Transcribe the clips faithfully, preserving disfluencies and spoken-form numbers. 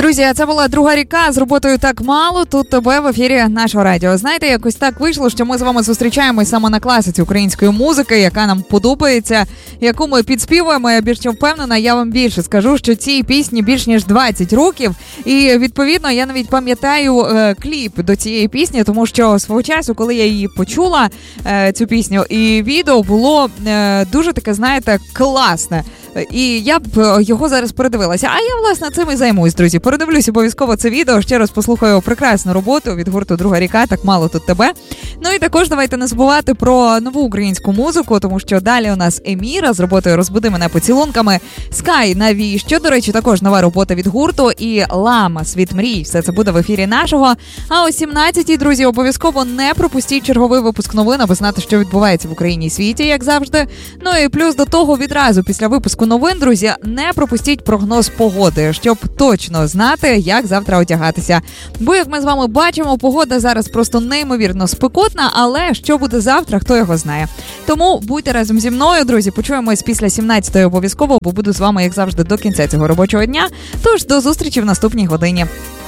Друзі, це була «Друга ріка» з роботою «Так мало». Тут тебе в ефірі нашого радіо. Знаєте, якось так вийшло, що ми з вами зустрічаємось саме на класиці української музики, яка нам подобається, яку ми підспівуємо. Я більш впевнена, я вам більше скажу, що цій пісні більш ніж двадцять років. І, відповідно, я навіть пам'ятаю е, кліп до цієї пісні, тому що свого часу, коли я її почула, е, цю пісню, і відео було е, дуже таке, знаєте, класне. І я б його зараз передивилася. А я, власне, цим і займусь, друзі. Передивлюсь обов'язково це відео, ще раз послухаю прекрасну роботу від гурту «Друга ріка», «Так мало тут тебе». Ну і також давайте не забувати про нову українську музику, тому що далі у нас Еміра з роботою «Розбуди мене поцілунками», Скай «Навіщо?», до речі, також нова робота від гурту, і Лама «Світ мрій». Все це буде в ефірі нашого. А о сімнадцятій, друзі, обов'язково не пропустіть черговий випуск новин, аби знати, що відбувається в Україні і світі, як завжди. Ну і плюс до того відразу після випуску новин, друзі, не пропустіть прогноз погоди, щоб точно знати, як завтра одягатися. Бо, як ми з вами бачимо, погода зараз просто неймовірно спекотна, але що буде завтра, хто його знає. Тому будьте разом зі мною, друзі, почуємось після сімнадцятої обов'язково, бо буду з вами, як завжди, до кінця цього робочого дня. Тож, до зустрічі в наступній годині.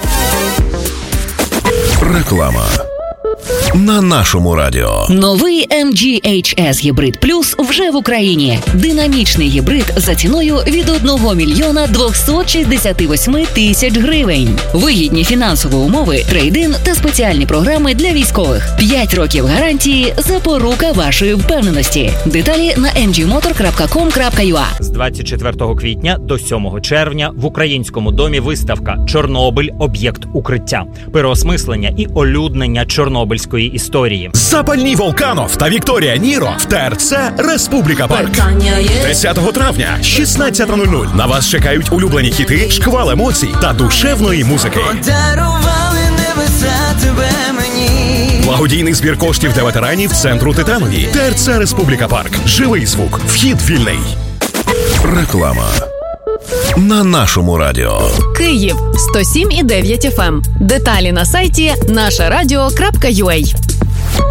Реклама. На нашому радіо. Новий ем джі ейч ес Hybrid Plus вже в Україні. Динамічний гібрид за ціною від одного мільйона двохсот шістдесят вісім тисяч гривень. Вигідні фінансові умови, трейд-ін та спеціальні програми для військових. п'ять років гарантії – запорука вашої впевненості. Деталі на ем джі мотор крапка ком крапка ю а. З двадцять четвертого квітня до сьомого червня в Українському домі виставка «Чорнобиль. Об'єкт укриття». Переосмислення і олюднення чорнобильської історії. Запальні Волканов та Вікторія Ніро в те ер це «Республіка Парк». десятого травня, шістнадцята нуль нуль. На вас чекають улюблені хіти, шквал емоцій та душевної музики. Благодійний збір коштів для ветеранів центру Титанові. те ер це «Республіка Парк». Живий звук. Вхід вільний. Реклама. На нашому радіо. Київ сто сім і дев'ять еф ем. Деталі на сайті наша радіо крапка ю а.